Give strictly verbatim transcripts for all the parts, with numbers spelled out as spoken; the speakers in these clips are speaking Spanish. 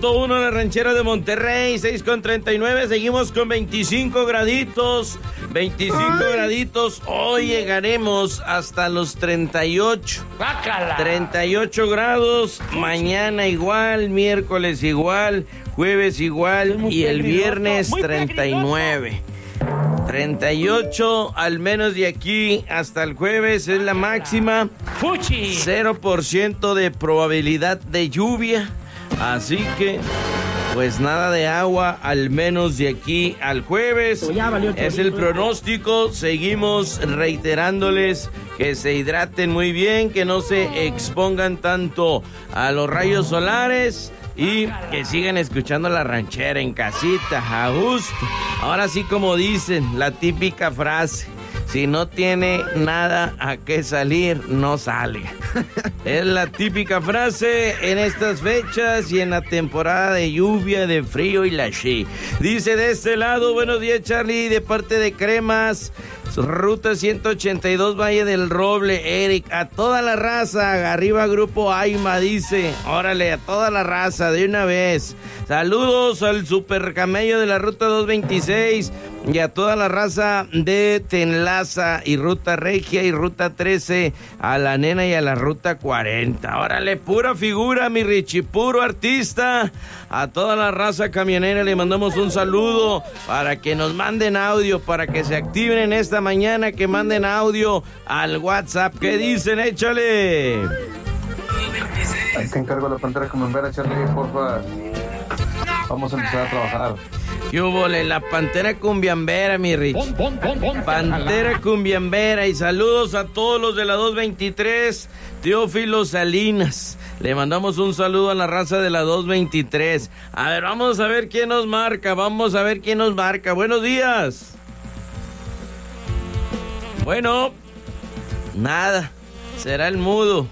punto uno la ranchera de Monterrey, seis con treinta y nueve. Seguimos con veinticinco graditos. veinticinco Ay. graditos. Hoy llegaremos hasta los treinta y ocho. ¡Bácala! treinta y ocho grados. Mañana igual, miércoles igual, jueves igual y el viernes treinta y nueve. treinta y ocho, al menos de aquí hasta el jueves es la máxima. ¡Fuchi! cero por ciento de probabilidad de lluvia. Así que, pues nada de agua, al menos de aquí al jueves. Es el pronóstico. Seguimos reiterándoles que se hidraten muy bien, que no se expongan tanto a los rayos solares. Y que sigan escuchando la ranchera en casita, a gusto. Ahora sí, como dicen, la típica frase: si no tiene nada a qué salir, no salga. Es la típica frase en estas fechas y en la temporada de lluvia, de frío y la chi. Dice de este lado: buenos días, Charlie, de parte de Cremas, Ruta ciento ochenta y dos, Valle del Roble. Eric, a toda la raza, arriba Grupo Aima, dice. Órale, a toda la raza, de una vez. Saludos al super camello de la Ruta doscientos veintiséis y a toda la raza de Tenlaza y Ruta Regia y Ruta trece, a la nena y a la Ruta cuarenta. Órale, pura figura, mi Richie, puro artista. A toda la raza camionera le mandamos un saludo para que nos manden audio, para que se activen en esta mañana, que manden audio al WhatsApp. ¿Qué dicen? Échale. Ahí te encargo la pantera cumbiambera, Charlie, porfa. Vamos a empezar a trabajar. ¿Qué hubo? La pantera cumbiambera, mi Rich. Pantera cumbiambera. Y saludos a todos los de la doscientos veintitrés. Teófilo Salinas. Le mandamos un saludo a la raza de la doscientos veintitrés. A ver, vamos a ver quién nos marca. Vamos a ver quién nos marca. Buenos días. Bueno, nada. Será el mudo.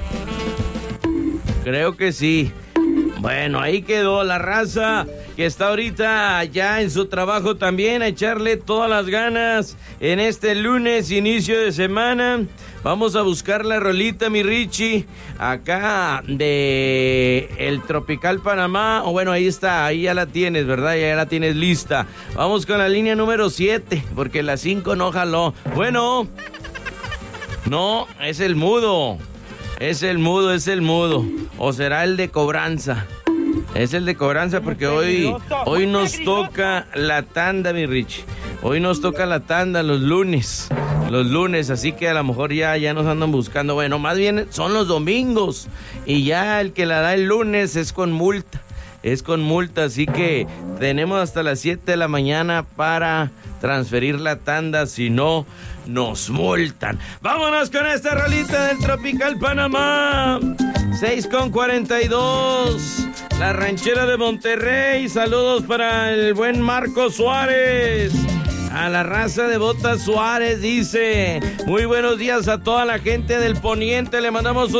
Creo que sí. Bueno, ahí quedó la raza que está ahorita ya en su trabajo también, a echarle todas las ganas en este lunes, inicio de semana. Vamos a buscar la rolita, mi Richie, acá de el Tropical Panamá. O bueno, ahí está, ahí ya la tienes, ¿verdad? Ya la tienes lista. Vamos con la línea número siete, porque la cinco no jaló. Bueno, no, es el mudo. Es el mudo, es el mudo. O será el de cobranza. Es el de cobranza porque hoy, hoy nos toca la tanda, mi Rich. Hoy nos toca la tanda los lunes. Los lunes, así que a lo mejor ya, ya nos andan buscando. Bueno, más bien son los domingos. Y ya el que la da el lunes es con multa. Es con multa, así que tenemos hasta las siete de la mañana para transferir la tanda, si no, nos multan. Vámonos con esta rolita del Tropical Panamá. seis con cuarenta y dos, la ranchera de Monterrey. Saludos para el buen Marco Suárez. A la raza de Botas Suárez, dice. Muy buenos días a toda la gente del Poniente. Le mandamos un